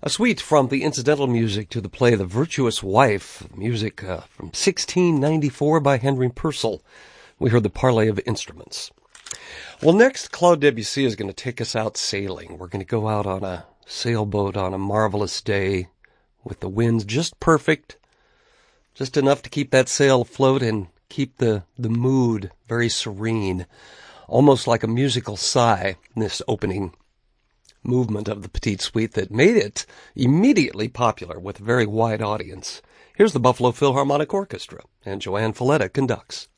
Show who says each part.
Speaker 1: A suite from the incidental music to the play The Virtuous Wife, music from 1694 by Henry Purcell. We heard the Parley of Instruments. Well, next, Claude Debussy is going to take us out sailing. We're going to go out on a sailboat on a marvelous day with the winds just perfect, just enough to keep that sail afloat and keep the mood very serene, almost like a musical sigh in this opening movement of the Petite Suite that made it immediately popular with a very wide audience. Here's the Buffalo Philharmonic Orchestra, and Joanne Falletta conducts.